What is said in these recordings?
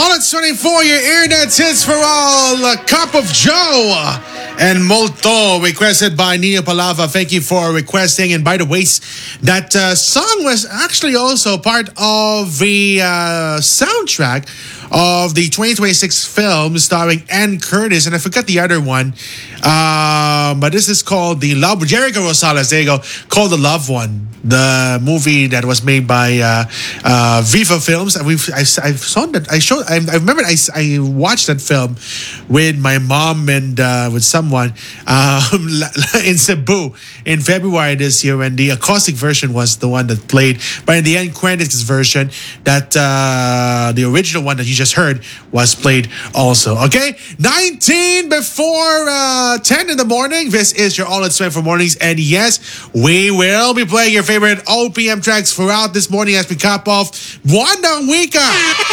All at 24, your internet hits for all. A Cup of Joe and Molto, requested by Nia Palava. Thank you for requesting. And by the way, that song was actually also part of the soundtrack of the 2026 film starring Ann Curtis, and I forgot the other one. But this is called The Love. Jericho Rosales, there you go. Called The Love One. The movie that was made by Viva Films. I saw that. I remember I watched that film with my mom and with someone in Cebu in February this year, and the acoustic version was the one that played. But in the end credits version, that the original one that you just heard was played also. Okay, 19 before 10 in the morning. This is your All It's Meant for Mornings, and yes, we will be playing your favorite OPM tracks throughout this morning as we cap off Wanda Wika.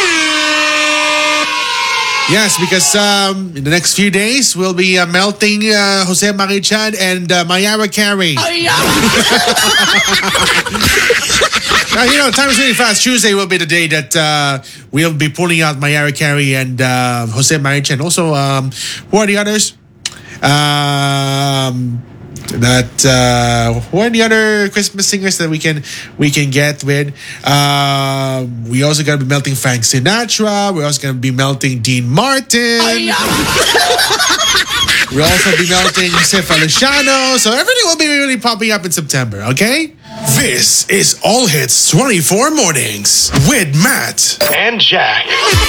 Yes, because in the next few days, we'll be melting Jose Marichan and Mayara Carey. Oh, yeah. Now, time is really fast. Tuesday will be the day that we'll be pulling out Mayara Carey and Jose Marichan. Also, who are the others? Who are the other Christmas singers that we can get with? We also gonna be melting Frank Sinatra. We're also gonna be melting Dean Martin. We'll also be melting Jose Feliciano. So everything will be really popping up in September. Okay. This is All Hits 24 Mornings with Matt and Jack.